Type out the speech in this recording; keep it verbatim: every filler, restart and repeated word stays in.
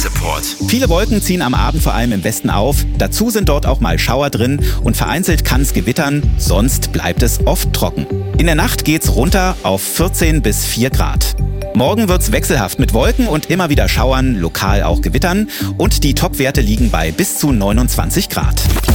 Wettersupport. Viele Wolken ziehen am Abend vor allem im Westen auf. Dazu sind dort auch mal Schauer drin und vereinzelt kann es gewittern, sonst bleibt es oft trocken. In der Nacht geht's runter auf vierzehn bis vier Grad. Morgen wird's wechselhaft mit Wolken und immer wieder Schauern, lokal auch Gewittern und die Topwerte liegen bei bis zu neunundzwanzig Grad.